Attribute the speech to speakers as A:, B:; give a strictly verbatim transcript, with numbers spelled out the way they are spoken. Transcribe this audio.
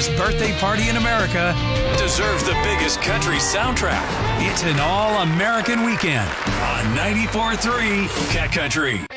A: biggest birthday party in America deserves the biggest country soundtrack. It's an all-American weekend on ninety-four point three Cat Country.